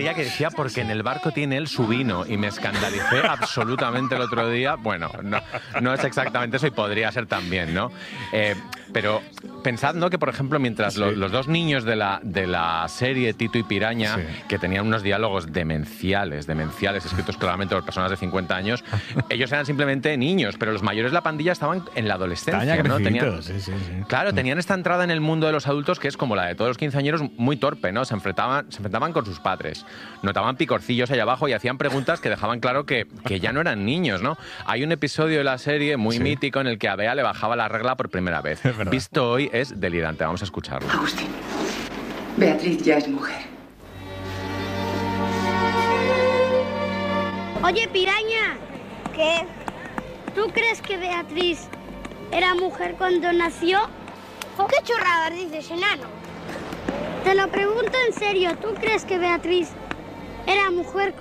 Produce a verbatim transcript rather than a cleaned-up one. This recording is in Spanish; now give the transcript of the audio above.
Creía que decía porque en el barco tiene él su vino y me escandalicé absolutamente el otro día. Bueno, no, no es exactamente eso y podría ser también, ¿no? Eh, pero pensad, ¿no?, que por ejemplo mientras Sí. lo, los dos niños de la, de la serie, Tito y Piraña, Sí. que tenían unos diálogos demenciales, demenciales, escritos claramente por personas de cincuenta años, ellos eran simplemente niños, pero los mayores de la pandilla estaban en la adolescencia, Estaban ya ¿no? Tenían, creciditos, sí, sí, sí. claro, tenían esta entrada en el mundo de los adultos que es como la de todos los quinceañeros, muy torpe, ¿no? Se enfrentaban, se enfrentaban con sus padres, notaban picorcillos allá abajo y hacían preguntas que dejaban claro que, que ya no eran niños, ¿no? Hay un episodio de la serie muy Sí. mítico en el que a Bea le bajaba la regla por primera vez. Es verdad. Visto hoy es delirante, vamos a escucharlo. Agustín, Beatriz ya es mujer. Oye, Piraña, ¿Qué? ¿tú crees que Beatriz era mujer cuando nació? ¿Qué chorradas dices, enano? Te lo pregunto en serio, ¿tú crees que Beatriz era mujer